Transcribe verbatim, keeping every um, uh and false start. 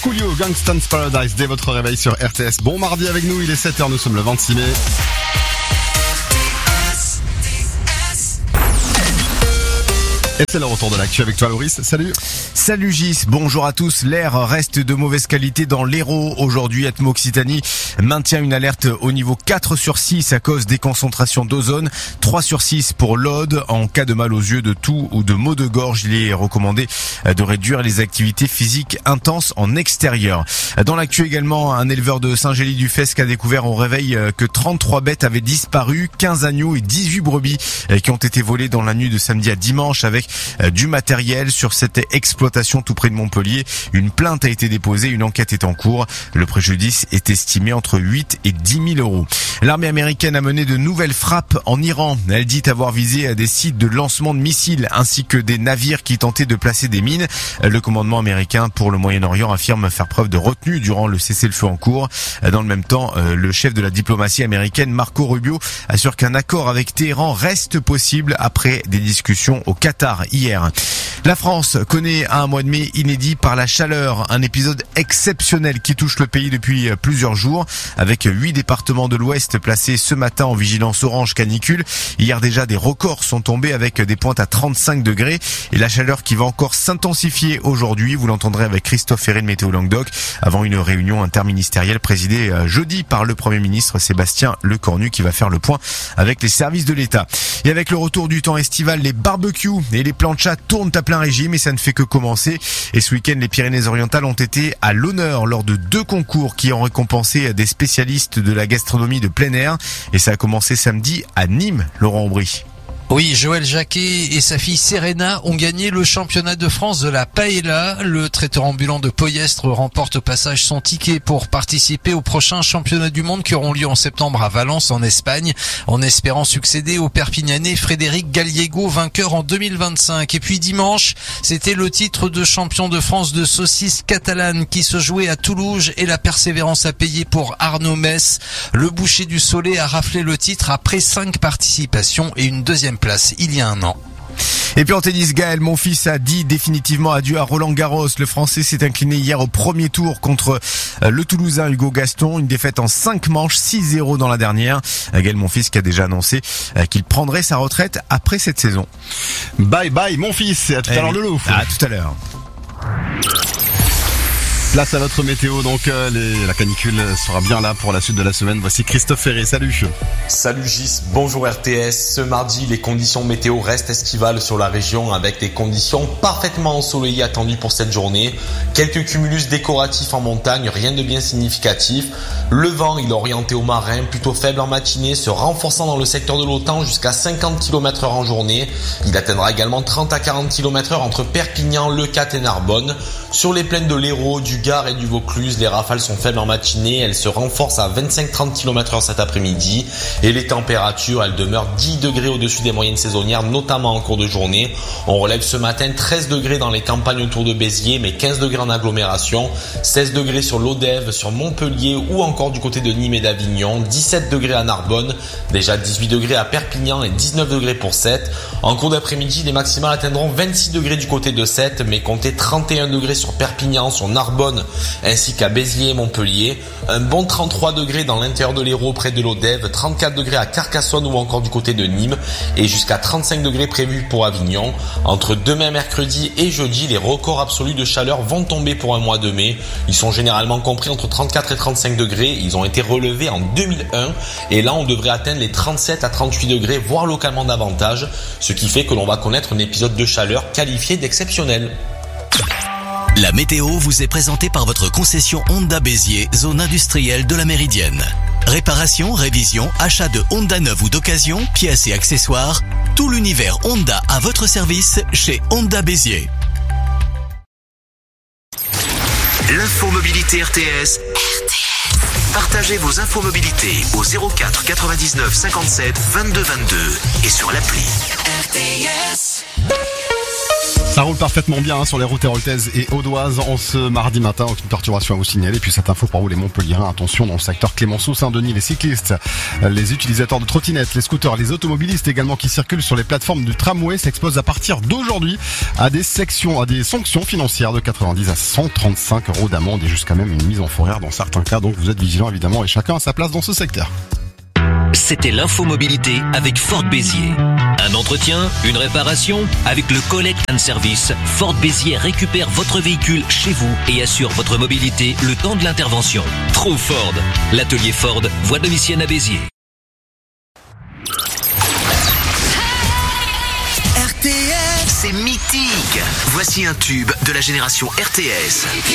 Coolio, Gangsta's Paradise, dès votre réveil sur R T S. Bon mardi avec nous, il est sept heures, nous sommes le vingt-six mai. Et c'est le retour de l'actu avec toi, Loris. Salut. Salut Gis, bonjour à tous. L'air reste de mauvaise qualité dans l'Hérault. Aujourd'hui, Atmo Occitanie maintient une alerte au niveau quatre sur six à cause des concentrations d'ozone. trois sur six pour l'Aude. En cas de mal aux yeux, de toux ou de maux de gorge, il est recommandé de réduire les activités physiques intenses en extérieur. Dans l'actu également, un éleveur de Saint-Gély-du-Fesque a découvert au réveil que trente-trois bêtes avaient disparu, quinze agneaux et dix-huit brebis qui ont été volés dans la nuit de samedi à dimanche avec du matériel sur cette exploitation tout près de Montpellier. Une plainte a été déposée, une enquête est en cours. Le préjudice est estimé entre huit et dix mille euros. L'armée américaine a mené de nouvelles frappes en Iran. Elle dit avoir visé des sites de lancement de missiles ainsi que des navires qui tentaient de placer des mines. Le commandement américain pour le Moyen-Orient affirme faire preuve de retenue durant le cessez-le-feu en cours. Dans le même temps, le chef de la diplomatie américaine, Marco Rubio, assure qu'un accord avec Téhéran reste possible après des discussions au Qatar hier. La France connaît un mois de mai inédit par la chaleur, un épisode exceptionnel qui touche le pays depuis plusieurs jours, avec huit départements de l'Ouest placés ce matin en vigilance orange canicule. Hier déjà, des records sont tombés avec des pointes à trente-cinq degrés et la chaleur qui va encore s'intensifier aujourd'hui. Vous l'entendrez avec Christophe Ferré de Météo Languedoc avant une réunion interministérielle présidée jeudi par le Premier ministre Sébastien Lecornu qui va faire le point avec les services de l'État. Et avec le retour du temps estival, les barbecues et les planchas tournent à plein régime et ça ne fait que commencer. Et ce week-end, les Pyrénées-Orientales ont été à l'honneur lors de deux concours qui ont récompensé des spécialistes de la gastronomie de plein air. Et ça a commencé samedi à Nîmes, Laurent Aubry. Oui, Joël Jacquet et sa fille Serena ont gagné le championnat de France de la paella. Le traiteur ambulant de Poyestre remporte au passage son ticket pour participer aux prochains championnats du monde qui auront lieu en septembre à Valence en Espagne, en espérant succéder au Perpignanais Frédéric Gallego, vainqueur en deux mille vingt-cinq. Et puis dimanche, c'était le titre de champion de France de saucisse catalane qui se jouait à Toulouse et la persévérance a payé pour Arnaud Mess. Le boucher du Soleil a raflé le titre après cinq participations et une deuxième place il y a un an. Et puis en tennis, Gaël Monfils a dit définitivement adieu à Roland Garros. Le Français s'est incliné hier au premier tour contre le Toulousain Hugo Gaston. Une défaite en cinq manches, six zéro dans la dernière. Gaël Monfils qui a déjà annoncé qu'il prendrait sa retraite après cette saison. Bye bye Monfils, et à tout à l'heure de l'eau. À tout à l'heure. Place à votre météo, donc euh, les, la canicule sera bien là pour la suite de la semaine. Voici Christophe Ferré, salut. Salut Gis, bonjour R T S. Ce mardi, les conditions météo restent estivales sur la région avec des conditions parfaitement ensoleillées attendues pour cette journée. Quelques cumulus décoratifs en montagne, rien de bien significatif. Le vent, il est orienté au marin, plutôt faible en matinée, se renforçant dans le secteur de l'Autan jusqu'à cinquante kilomètres heure en journée. Il atteindra également trente à quarante kilomètres heure entre Perpignan, Leucate et Narbonne. Sur les plaines de l'Hérault, du Gard et du Vaucluse, les rafales sont faibles en matinée, elles se renforcent à vingt-cinq à trente kilomètres heure cet après-midi et les températures, elles demeurent dix degrés au-dessus des moyennes saisonnières, notamment en cours de journée. On relève ce matin treize degrés dans les campagnes autour de Béziers, mais quinze degrés en agglomération, seize degrés sur l'Odève, sur Montpellier ou encore du côté de Nîmes et d'Avignon, dix-sept degrés à Narbonne, déjà dix-huit degrés à Perpignan et dix-neuf degrés pour Sète. En cours d'après-midi, les maximales atteindront vingt-six degrés du côté de Sète, mais comptez trente et un degrés sur Perpignan, sur Narbonne, ainsi qu'à Béziers et Montpellier. Un bon trente-trois degrés dans l'intérieur de l'Hérault près de l'Odève, trente-quatre degrés à Carcassonne ou encore du côté de Nîmes et jusqu'à trente-cinq degrés prévus pour Avignon. Entre demain mercredi et jeudi, les records absolus de chaleur vont tomber pour un mois de mai. Ils sont généralement compris entre trente-quatre et trente-cinq degrés. Ils ont été relevés en deux mille un et là on devrait atteindre les trente-sept à trente-huit degrés, voire localement davantage, ce qui fait que l'on va connaître un épisode de chaleur qualifié d'exceptionnel. La météo vous est présentée par votre concession Honda Béziers, zone industrielle de la Méridienne. Réparation, révision, achat de Honda neuve ou d'occasion, pièces et accessoires, tout l'univers Honda à votre service chez Honda Béziers. L'infomobilité R T S. R T S. Partagez vos infomobilités au zéro quatre quatre-vingt-dix-neuf cinquante-sept vingt-deux vingt-deux et sur l'appli. R T S. Ça roule parfaitement bien hein, sur les routes héroltaises et audoises en ce mardi matin. Aucune perturbation à vous signaler. Puis cette info pour vous les Montpelliérains. Attention dans le secteur Clémenceau-Saint-Denis, les cyclistes, les utilisateurs de trottinettes, les scooters, les automobilistes également qui circulent sur les plateformes du tramway s'exposent à partir d'aujourd'hui à des sections, à des sanctions financières de quatre-vingt-dix à cent trente-cinq euros d'amende et jusqu'à même une mise en fourrière dans certains cas. Donc vous êtes vigilants évidemment et chacun a sa place dans ce secteur. C'était l'info mobilité avec Ford Béziers. Un entretien, une réparation, avec le Collect and Service, Ford Béziers récupère votre véhicule chez vous et assure votre mobilité le temps de l'intervention. Trouve Ford. L'atelier Ford, voie de Missienne à Béziers. R T S, c'est mythique. Voici un tube de la génération R T S.